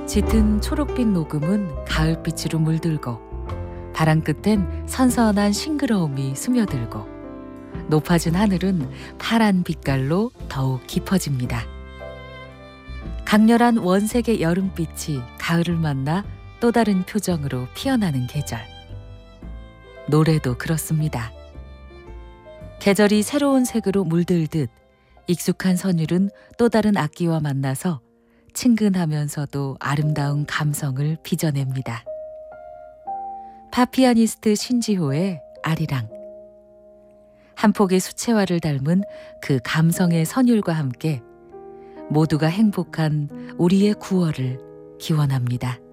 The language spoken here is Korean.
짙은 초록빛 녹음은 가을빛으로 물들고 바람 끝엔 선선한 싱그러움이 스며들고 높아진 하늘은 파란 빛깔로 더욱 깊어집니다. 강렬한 원색의 여름빛이 가을을 만나 또 다른 표정으로 피어나는 계절. 노래도 그렇습니다. 계절이 새로운 색으로 물들듯 익숙한 선율은 또 다른 악기와 만나서 친근하면서도 아름다운 감성을 빚어냅니다. 팝피아니스트 신지호의 아리랑. 한 폭의 수채화를 닮은 그 감성의 선율과 함께 모두가 행복한 우리의 9월을 기원합니다.